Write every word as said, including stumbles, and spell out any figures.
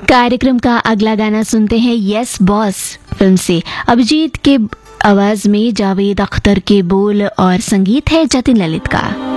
कार्यक्रम का अगला गाना सुनते हैं यस बॉस फिल्म से। अभिजीत के आवाज में जावेद अख्तर के बोल और संगीत है जतिन ललित का।